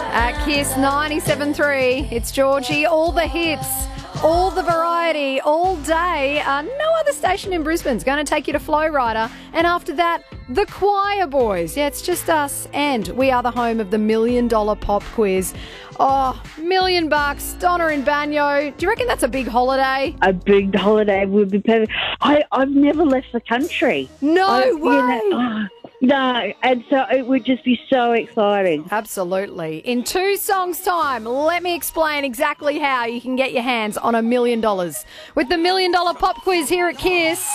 At Kiss 97.3, it's Georgie. All the hits, all the variety, all day. No other station in Brisbane's going to take you to Flow Rider. And after that, the Choir Boys. Yeah, it's just us. And we are the home of the $1 Million Pop Quiz. Oh, $1 million. Donna in Banyo. Do you reckon that's a big holiday? A big holiday would be perfect. I've never left the country. No way. No, and so it would just be so exciting. Absolutely. In 2 songs' time, let me explain exactly how you can get your hands on $1 million with the $1 Million Pop Quiz here at Kiss.